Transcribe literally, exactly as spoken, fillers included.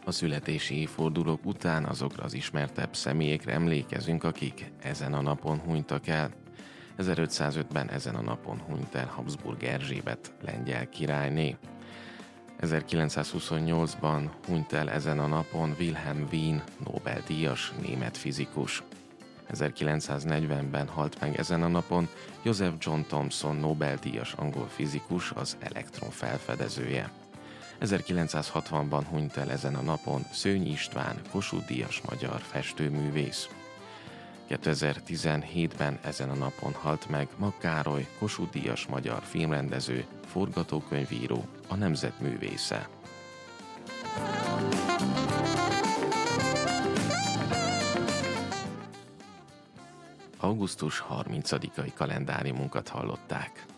A születési évfordulók után azokra az ismertebb személyekre emlékezünk, akik ezen a napon hunytak el. ezerötszázötben ezen a napon hunyt el Habsburg Erzsébet, lengyel királyné. ezerkilencszázhuszonnyolcban hunyt el ezen a napon Wilhelm Wien, Nobel-díjas német fizikus. ezerkilencszáznegyvenben halt meg ezen a napon Joseph John Thomson, Nobel-díjas angol fizikus, az elektron felfedezője. ezerkilencszázhatvanban hunyt el ezen a napon Szőny István, Kossuth-díjas magyar festőművész. kétezer-tizenhétben ezen a napon halt meg Mag Károly, Kossuth-díjas magyar filmrendező, forgatókönyvíró, a nemzet művésze. augusztus harmincadikai kalendáriumunkat hallották.